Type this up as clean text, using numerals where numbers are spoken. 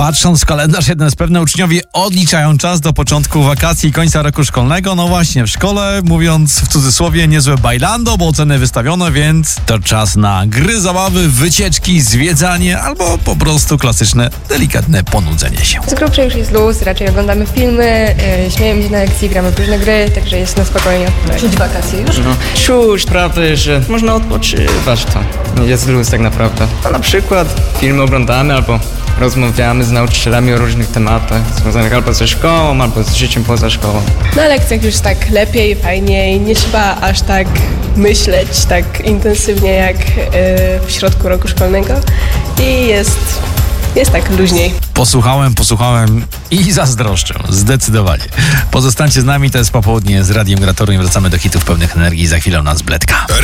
Patrząc w kalendarz, jeden z pewne uczniowie odliczają czas do początku wakacji i końca roku szkolnego. No właśnie, w szkole, mówiąc w cudzysłowie, niezłe bailando, bo oceny wystawione, więc to czas na gry, zabawy, wycieczki, zwiedzanie albo po prostu klasyczne, delikatne ponudzenie się. Z grubsza już jest luz, raczej oglądamy filmy, śmiejemy się na lekcji, gramy w różne gry, także jest na spokojnie. Czuć wakacje już? Czuć, prawda, że można odpoczywać, to jest luz tak naprawdę. A na przykład filmy oglądamy albo rozmawiamy z nauczycielami o różnych tematach związanych albo ze szkołą, albo z życiem poza szkołą. Na lekcjach już tak lepiej, fajniej, nie trzeba aż tak myśleć tak intensywnie jak w środku roku szkolnego i jest tak luźniej. Posłuchałem i zazdroszczę, zdecydowanie. Pozostańcie z nami, to jest Popołudnie z Radiem Gratorem i wracamy do hitów pełnych energii, za chwilę u nas Bledka.